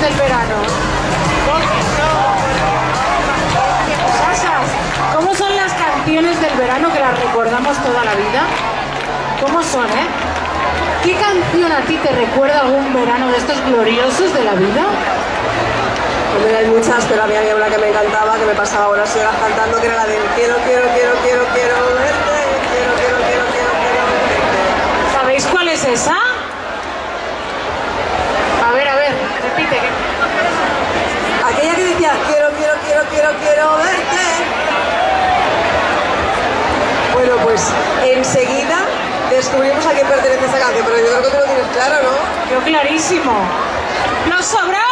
del verano? Sasha, ¿cómo son las canciones del verano que las recordamos toda la vida? ¿Cómo son, ¿Qué canción a ti te recuerda algún verano de estos gloriosos de la vida? Pues hay muchas, pero había una que me encantaba, que me pasaba horas y horas cantando, que era la del quiero verte, quiero verte. ¿Sabéis cuál es esa? A ver, repite. Aquella que decía quiero verte. Bueno, pues enseguida descubrimos a quién pertenece esa canción, pero yo creo que tú lo tienes claro, ¿no? Yo clarísimo. ¡Nos sobra!